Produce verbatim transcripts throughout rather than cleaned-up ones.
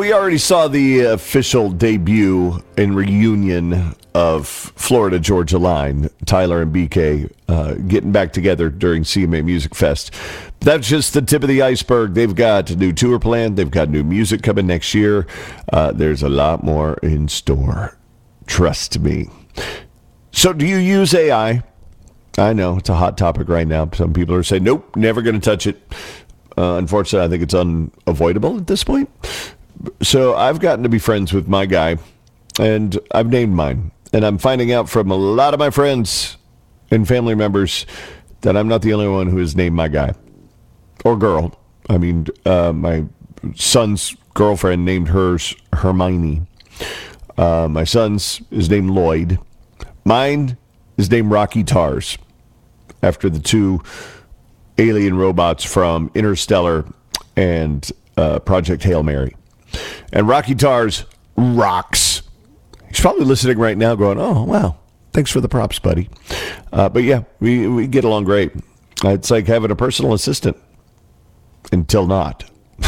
we already saw the official debut and reunion of Florida Georgia Line, Tyler and B K, uh, getting back together during C M A Music Fest. That's just the tip of the iceberg. They've got a new tour planned. They've got new music coming next year. Uh, there's a lot more in store. Trust me. So do you use A I? I know it's a hot topic right now. Some people are saying, nope, never going to touch it. Uh, unfortunately, I think it's unavoidable at this point. So I've gotten to be friends with my guy, and I've named mine. And I'm finding out from a lot of my friends and family members that I'm not the only one who has named my guy. Or girl. I mean, uh, my son's girlfriend named hers Hermione. Uh, my son's is named Lloyd. Mine is named Rocky Tars, after the two alien robots from Interstellar and uh, Project Hail Mary. And Rocky Tars rocks. He's probably listening right now going, oh, wow, thanks for the props, buddy. Uh, but yeah, we, we get along great. Uh, it's like having a personal assistant. Until not.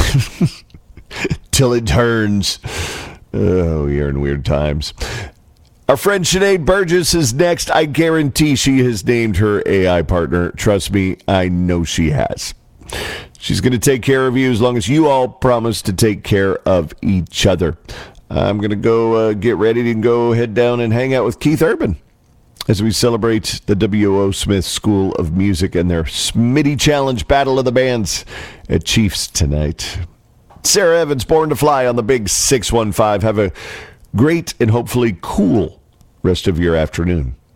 Till it turns. Oh, we are in weird times. Our friend Sinead Burgess is next. I guarantee she has named her A I partner. Trust me, I know she has. She's going to take care of you as long as you all promise to take care of each other. I'm going to go uh, get ready to go head down and hang out with Keith Urban as we celebrate the W O. Smith School of Music and their Smitty Challenge Battle of the Bands at Chiefs tonight. Sarah Evans, Born to Fly on the Big six one five. Have a great and hopefully cool rest of your afternoon.